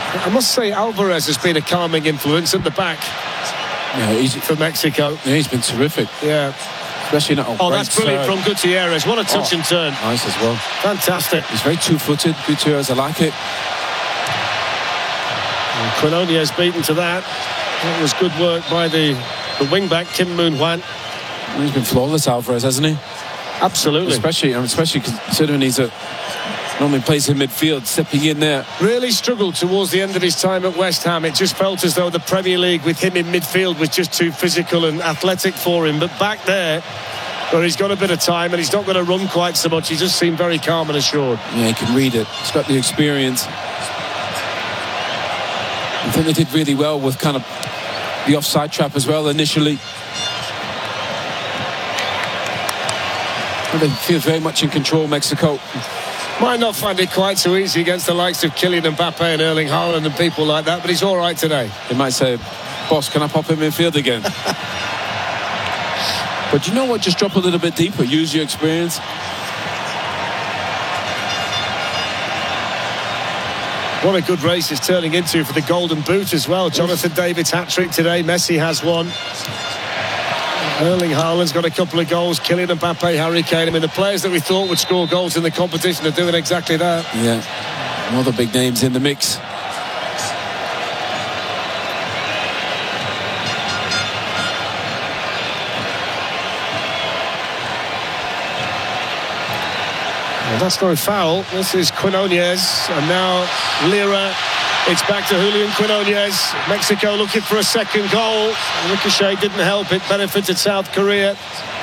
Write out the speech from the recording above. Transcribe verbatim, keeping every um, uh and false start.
I must say Alvarez has been a calming influence at the back. Yeah, he's for Mexico. Yeah, he's been terrific. Yeah. Especially not. Oh, that's brilliant serve. from Gutierrez. What a touch oh, and turn. Nice as well. Fantastic. He's very two-footed. Gutierrez, I like it. And Quinones beaten to that. That was good work by the, the wing-back, Kim Moon-Hwan. He's been flawless, Alvarez, hasn't he? Absolutely. Especially, especially considering he's a normally plays in midfield, stepping in there. Really struggled towards the end of his time at West Ham. It just felt as though the Premier League with him in midfield was just too physical and athletic for him. But back there, where he's got a bit of time and he's not going to run quite so much, he just seemed very calm and assured. Yeah, he can read it. He's got the experience. I think they did really well with kind of the offside trap as well initially. And they feel very much in control, Mexico. Might not find it quite so easy against the likes of Kylian Mbappe and Erling Haaland and people like that, but he's all right today. They might say, boss, can I pop him in midfield again? But you know what? Just drop a little bit deeper. Use your experience. What a good race it's turning into for the Golden Boot as well. Jonathan David's hat-trick today. Messi has one. Erling Haaland's got a couple of goals. Kylian Mbappe, Harry Kane. I mean, the players that we thought would score goals in the competition are doing exactly that. Yeah, other big names in the mix. Well, that's no foul. This is Quinones. And now Lira. It's back to Julian Quinones. Mexico looking for a second goal. Ricochet didn't help it. Benefited South Korea.